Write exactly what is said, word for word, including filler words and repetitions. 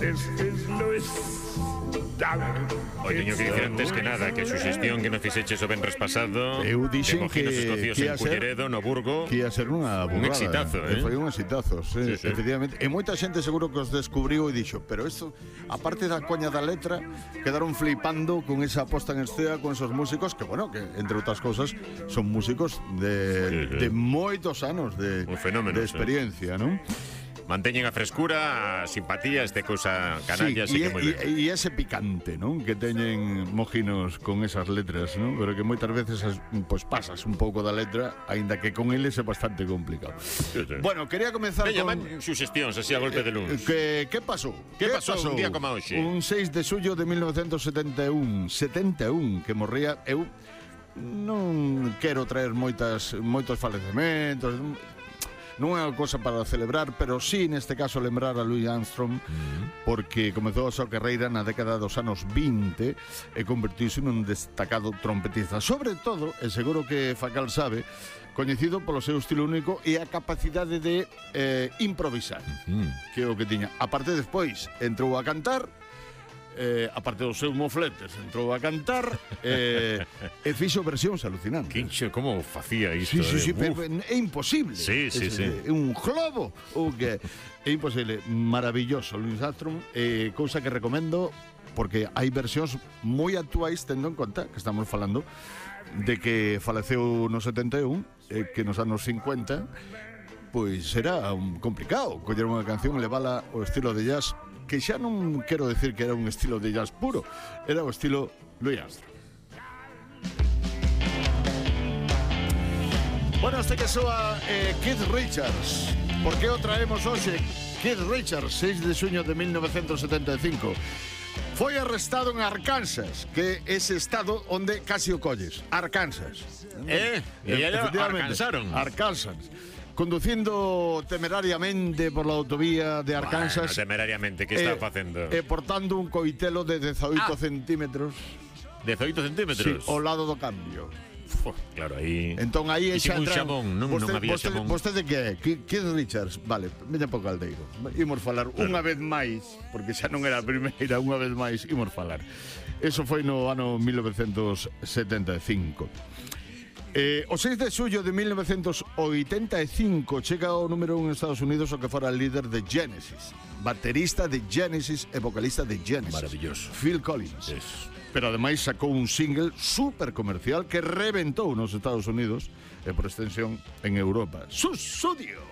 This is Louis David. Hoy teño que dicir antes que nada que a suxestión que nos fixeche o venres pasado Eu dixen de mojinos que- escocios que en ia ser- Culleredo, no Burgo. Que ia ser unha burrada. Un exitazo, eh? Foi un exitazo, sí, Sí, sí. efectivamente. E moita xente seguro que os descubriu e dixo, pero isto, aparte da coña da letra, quedaron flipando con esa posta en escena con esos músicos que, bueno, que entre outras cosas son músicos de, Sí, sí. de moitos anos de, Un fenómeno, de experiencia, non? Manteñen a frescura, a simpatía, este cousa canalla, sí, así e, que moi e, ben. e ese picante, non? Que teñen mojinos con esas letras, non? Pero que moitas veces as, pues, pasas un pouco da letra, aínda que con eles é bastante complicado. Sí, sí. Bueno, quería comenzar Veña, con... man suxestións así a golpe de luns. Que, que pasou? Que pasou un día como hoxe? Un seis de xullo de mil novecientos setenta e un, setenta e un, que morría. Eu non quero traer moitas moitos falecementos, non é unha cosa para celebrar, pero sí, neste caso, lembrar a Louis Armstrong, porque comezou a súa carreira na década dos anos vinte e convertiuse nun destacado trompetista. Sobre todo, e seguro que Facal sabe, coñecido polo seu estilo único e a capacidade de eh, improvisar, que é o que tiña. Aparte, despois, entrou a cantar, eh, aparte dos seus mofletes, entrou a cantar eh, e fixo versións alucinantes. Quincho, como facía isto? Sí, sí, sí, eh? pero Uf. é imposible. Sí, sí, é, sí. É un globo ou que é imposible. Maravilloso, Louis Armstrong, eh, cousa que recomendo porque hai versións moi actuais tendo en conta que estamos falando de que faleceu no setenta e un, eh, que nos anos cincuenta pois era un complicado coller unha canción e levala ao estilo de jazz, que xa non quero decir que era un estilo de jazz puro, era o estilo Louis Armstrong. Bueno, este que soa eh, Keith Richards. Por que o traemos hoxe? Keith Richards, seis de xuño de mil novecientos setenta e cinco. Foi arrestado en Arkansas, que é ese estado onde casi o colles. Arkansas. Eh, e ela Efectivamente, alcanzaron. Arkansas. Conducindo temerariamente por la autovía de Arkansas. Bueno, temerariamente, que está facendo? E portando un coitelo de dezoito Ah. centímetros. dezoito Sí, centímetros? ao lado do cambio. Uf, claro, aí... Entón aí E xa sin un entra- xabón, non, non vostede, había vostede, xabón. Vostede que é? Ki- Keith Richards, vale, veña po caldeiro. Imos falar unha vez máis, porque xa non era a primeira, unha vez máis imos falar. Eso foi no ano mil novecientos setenta e cinco. Eh, o seis de xullo de mil novecientos oitenta e cinco chega ao número un en Estados Unidos o que fora líder de Genesis, baterista de Genesis e vocalista de Genesis. Maravilloso. Phil Collins. Eso. Pero ademais sacou un single super comercial que reventou nos Estados Unidos e por extensión en Europa. Sussudio.